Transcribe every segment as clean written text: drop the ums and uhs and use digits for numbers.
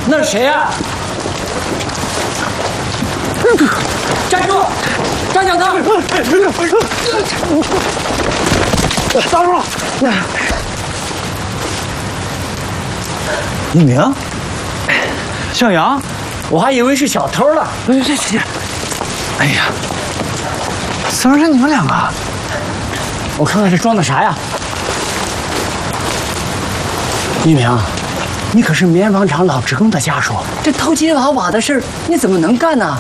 那是谁呀？站住！张小刚！ 打住了！一鸣，向阳， 我还以为是小偷了。 哎呀，怎么是你们两个？ 我看看这装的啥呀？一鸣，你可是棉纺厂老职工的家属，这偷鸡挖瓦的事儿你怎么能干呢？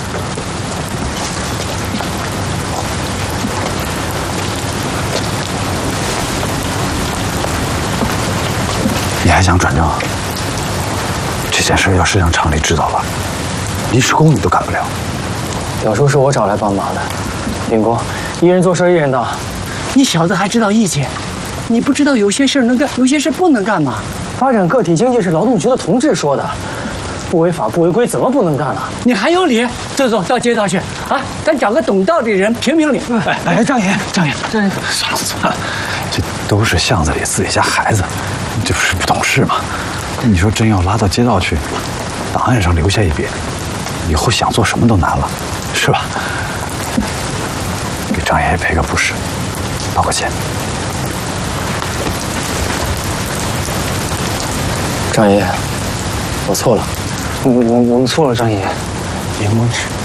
你还想转正？这件事要是让厂里知道了，临时工你都干不了。 表叔是我找来帮忙的，秉公，一人做事一人当。 你小子还知道义气？你不知道有些事能干，有些事不能干吗？ 发展个体经济是劳动局的同志说的，不违法不违规怎么不能干了？ 你还有理？走走到街道去啊！咱找个懂道理的人评评理。 哎，张爷，算了，这都是巷子里自己家孩子，这不是不懂事吗？你说真要拉到街道去，档案上留下一笔，以后想做什么都难了，是吧？给张爷爷赔个不是，道个歉。 张爷爷，我错了，我们错了，张爷爷。 别无耻！